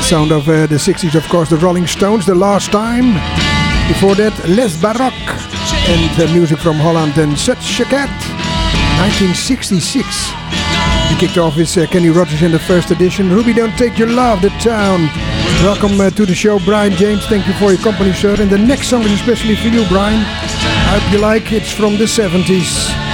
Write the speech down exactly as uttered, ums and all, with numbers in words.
sound of uh, the sixties, of course, the Rolling Stones, The Last Time. Before that, Les Baroque and uh, music from Holland and Such a Cat, nineteen sixty-six. We kicked off with uh, Kenny Rogers in the first edition. Ruby, Don't Take Your Love, The Town. Welcome uh, to the show, Brian James. Thank you for your company, sir. And the next song is especially for you, Brian. I hope you like it. It's from the seventies.